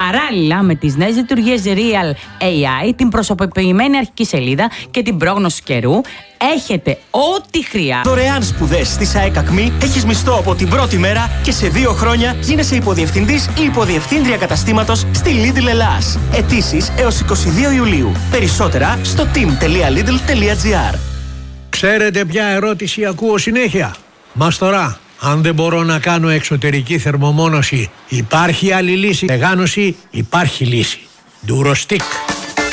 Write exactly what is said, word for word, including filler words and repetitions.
Παράλληλα με τις νέες λειτουργίες Real έι άι, την προσωποποιημένη αρχική σελίδα και την πρόγνωση καιρού, έχετε ό,τι χρειάζεται. Δωρεάν σπουδές στη ΣΑΕΚ ΑΚΜΗ, έχεις μισθό από την πρώτη μέρα και σε δύο χρόνια γίνεσαι υποδιευθυντής ή υποδιευθύντρια καταστήματος στη Lidl Ελλάς. Αιτήσεις έως είκοσι δύο Ιουλίου. Περισσότερα στο team τελεία lidl τελεία gr. Ξέρετε ποια ερώτηση ακούω συνέχεια? Μας τώρα, αν δεν μπορώ να κάνω εξωτερική θερμομόνωση, υπάρχει άλλη λύση? Βεγάνωση, υπάρχει λύση. Ντουροστικ.